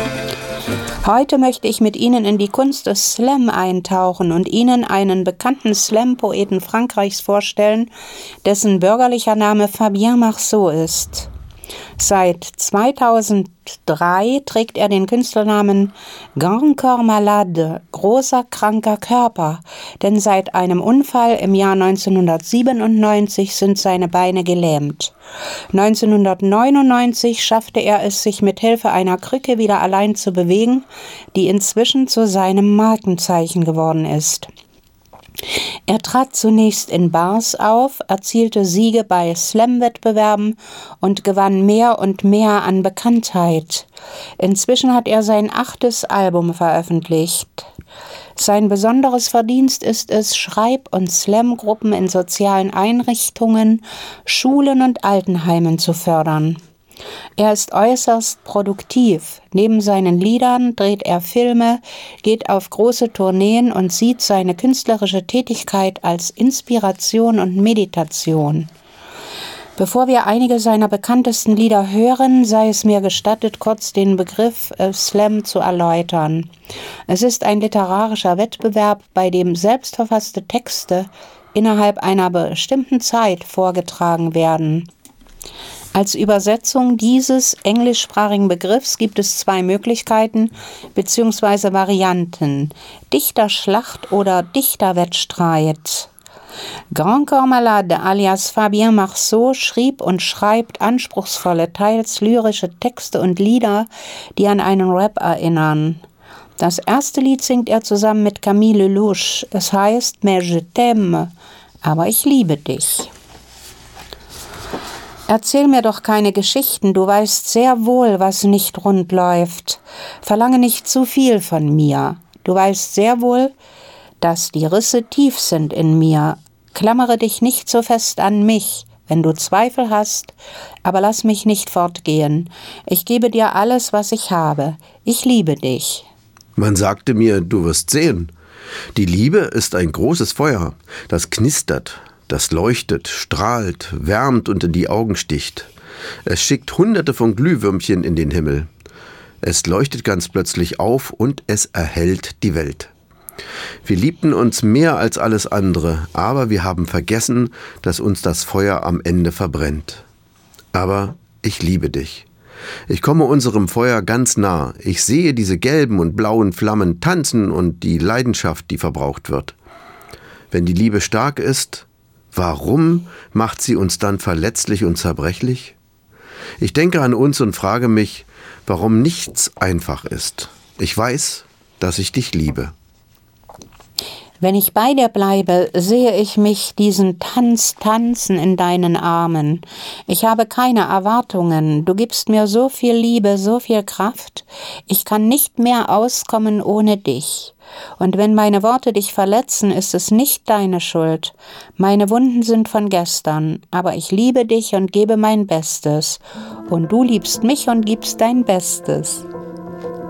Heute möchte ich mit Ihnen in die Kunst des Slam eintauchen und Ihnen einen bekannten Slam-Poeten Frankreichs vorstellen, dessen bürgerlicher Name Fabien Marceau ist. Seit 2003 trägt er den Künstlernamen Grand Corps Malade, großer kranker Körper, denn seit einem Unfall im Jahr 1997 sind seine Beine gelähmt. 1999 schaffte er es, sich mit Hilfe einer Krücke wieder allein zu bewegen, die inzwischen zu seinem Markenzeichen geworden ist. Er trat zunächst in Bars auf, erzielte Siege bei Slam-Wettbewerben und gewann mehr und mehr an Bekanntheit. Inzwischen hat er sein 8. Album veröffentlicht. Sein besonderes Verdienst ist es, Schreib- und Slam-Gruppen in sozialen Einrichtungen, Schulen und Altenheimen zu fördern. Er ist äußerst produktiv. Neben seinen Liedern dreht er Filme, geht auf große Tourneen und sieht seine künstlerische Tätigkeit als Inspiration und Meditation. Bevor wir einige seiner bekanntesten Lieder hören, sei es mir gestattet, kurz den Begriff Slam zu erläutern. Es ist ein literarischer Wettbewerb, bei dem selbstverfasste Texte innerhalb einer bestimmten Zeit vorgetragen werden. Als Übersetzung dieses englischsprachigen Begriffs gibt es 2 Möglichkeiten bzw. Varianten: Dichterschlacht oder Dichterwettstreit. Grand Corps Malade alias Fabien Marceau schrieb und schreibt anspruchsvolle, teils lyrische Texte und Lieder, die an einen Rap erinnern. Das erste Lied singt er zusammen mit Camille Lelouch. Es heißt Mais je t'aime, aber ich liebe dich. Erzähl mir doch keine Geschichten, du weißt sehr wohl, was nicht rund läuft. Verlange nicht zu viel von mir. Du weißt sehr wohl, dass die Risse tief sind in mir. Klammere dich nicht so fest an mich, wenn du Zweifel hast, aber lass mich nicht fortgehen. Ich gebe dir alles, was ich habe. Ich liebe dich. Man sagte mir, du wirst sehen. Die Liebe ist ein großes Feuer, das knistert, das leuchtet, strahlt, wärmt und in die Augen sticht. Es schickt Hunderte von Glühwürmchen in den Himmel. Es leuchtet ganz plötzlich auf und es erhellt die Welt. Wir liebten uns mehr als alles andere, aber wir haben vergessen, dass uns das Feuer am Ende verbrennt. Aber ich liebe dich. Ich komme unserem Feuer ganz nah. Ich sehe diese gelben und blauen Flammen tanzen und die Leidenschaft, die verbraucht wird. Wenn die Liebe stark ist, warum macht sie uns dann verletzlich und zerbrechlich? Ich denke an uns und frage mich, warum nichts einfach ist. Ich weiß, dass ich dich liebe. Wenn ich bei dir bleibe, sehe ich mich diesen Tanz tanzen in deinen Armen. Ich habe keine Erwartungen. Du gibst mir so viel Liebe, so viel Kraft. Ich kann nicht mehr auskommen ohne dich. Und wenn meine Worte dich verletzen, ist es nicht deine Schuld. Meine Wunden sind von gestern, aber ich liebe dich und gebe mein Bestes. Und du liebst mich und gibst dein Bestes.